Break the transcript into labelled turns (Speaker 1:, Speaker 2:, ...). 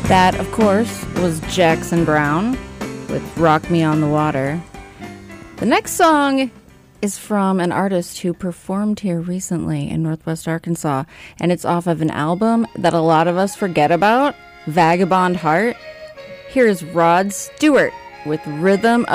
Speaker 1: That, of course, was Jackson Browne with Rock Me on the Water. The next song is from an artist who performed here recently in Northwest Arkansas, and it's off of an album that a lot of us forget about, Vagabond Heart. Here's Rod Stewart with Rhythm